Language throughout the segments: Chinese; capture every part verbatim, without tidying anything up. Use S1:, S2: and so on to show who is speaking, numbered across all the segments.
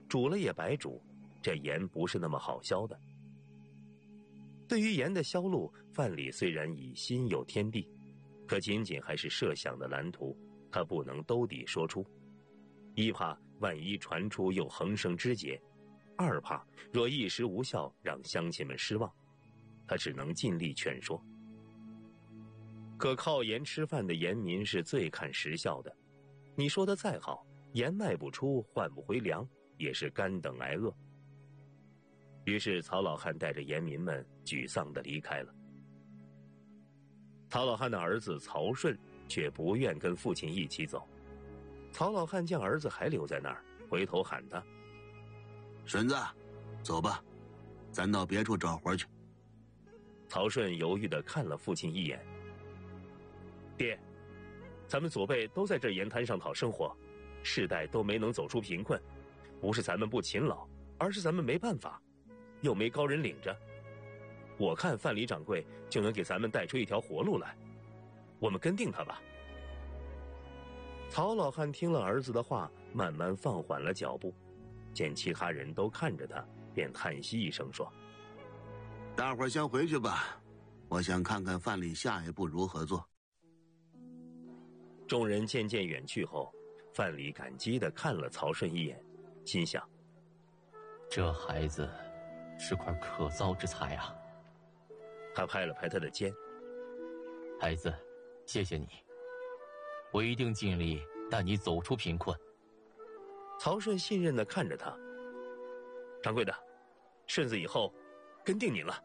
S1: 煮了也白煮，这盐不是那么好消的。对于盐的销路，范蠡虽然已心有天地，可仅仅还是设想的蓝图，他不能兜底说出。一怕万一传出又横生枝节，二怕若一时无效让乡亲们失望，他只能尽力劝说。可靠盐吃饭的盐民是最看实效的，你说的再好，盐卖不出换不回粮，也是干等挨饿。于是曹老汉带着盐民们沮丧地离开了。曹老汉的儿子曹顺却不愿跟父亲一起走。曹老汉见儿子还留在那儿，回头喊他：
S2: 顺子，走吧，咱到别处找活去。
S1: 曹顺犹豫地看了父亲一眼：爹，咱们祖辈都在这盐滩上讨生活，世代都没能走出贫困，不是咱们不勤劳，而是咱们没办法，又没高人领着。我看范蠡掌柜就能给咱们带出一条活路来，我们跟定他吧。曹老汉听了儿子的话，慢慢放缓了脚步，见其他人都看着他，便叹息一声说：
S2: 大伙儿先回去吧，我想看看范蠡下一步如何做。
S1: 众人渐渐远去后，范蠡感激地看了曹顺一眼，心想：
S3: 这孩子是块可造之材啊。
S1: 他拍了拍他的肩：
S3: 孩子，谢谢你，我一定尽力带你走出贫困。
S1: 曹顺信任地看着他：掌柜的，顺子以后跟定您了。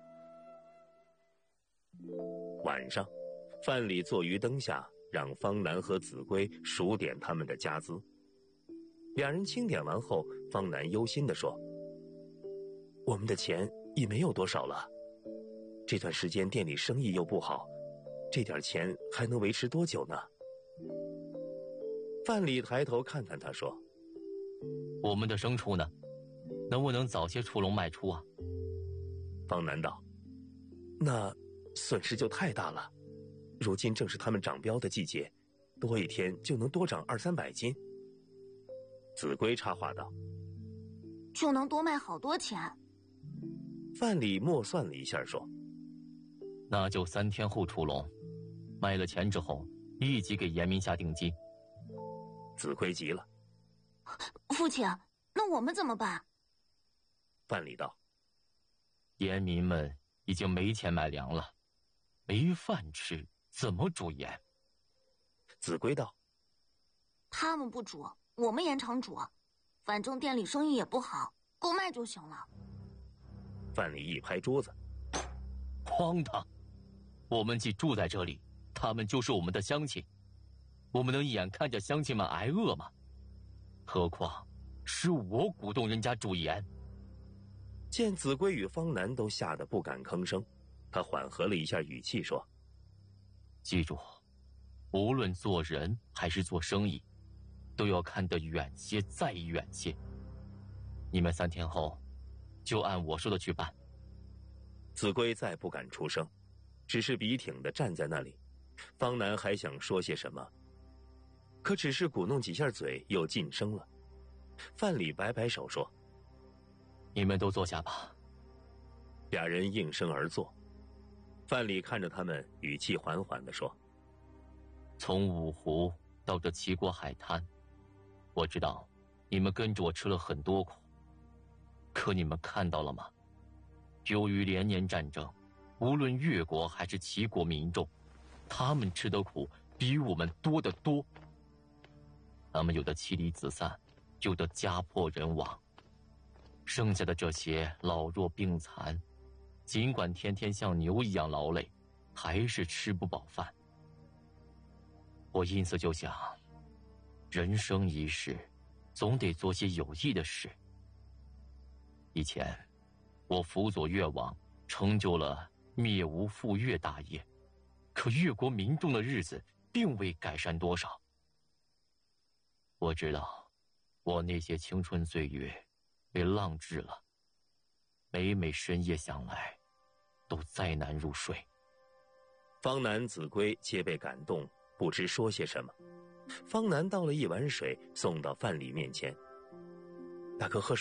S1: 晚上，范蠡坐于灯下，让方南和子规数点他们的家资。两人清点完后，方南忧心地说：我们的钱已没有多少了，这段时间店里生意又不好，这点钱还能维持多久呢？范蠡抬头看看他说：
S3: 我们的牲畜呢？能不能早些出笼卖出啊？
S1: 方南道：那损失就太大了，如今正是他们长膘的季节，多一天就能多长二三百斤。子规插话道：
S4: 就能多卖好多钱。
S1: 范蠡默算了一下说：
S3: 那就三天后出笼，卖了钱之后立即给盐民下定金。
S1: 子规急了：
S4: 父亲，那我们怎么办？
S1: 范蠡道：
S3: 盐民们已经没钱买粮了，没饭吃，怎么煮盐？
S1: 子规道：
S4: 他们不煮，我们盐场煮，反正店里生意也不好，够卖就行了。
S1: 范蠡一拍桌子：
S3: 荒唐！我们既住在这里，他们就是我们的乡亲，我们能眼看着乡亲们挨饿吗？何况是我鼓动人家煮盐。
S1: 见子规与方南都吓得不敢吭声，他缓和了一下语气说：
S3: 记住，无论做人还是做生意，都要看得远些再远些。你们三天后就按我说的去办。
S1: 子规再不敢出声，只是笔挺地站在那里。方南还想说些什么，可只是鼓弄几下嘴又噤声了。范蠡摆摆手说：
S3: 你们都坐下吧。
S1: 俩人应声而坐。范蠡看着他们，语气缓缓地说：
S3: 从五湖到这齐国海滩，我知道你们跟着我吃了很多苦，可你们看到了吗？由于连年战争，无论越国还是齐国民众，他们吃的苦比我们多得多。他们有的妻离子散，有的家破人亡，剩下的这些老弱病残，尽管天天像牛一样劳累，还是吃不饱饭。我因此就想，人生一世，总得做些有益的事。以前我辅佐越王，成就了灭吴复越大业，可越国民众的日子并未改善多少。我知道我那些青春岁月被浪掷了，每每深夜想来，都再难入睡。
S1: 方南、子规皆被感动，不知说些什么。方南倒了一碗水送到范蠡面前：大哥喝水。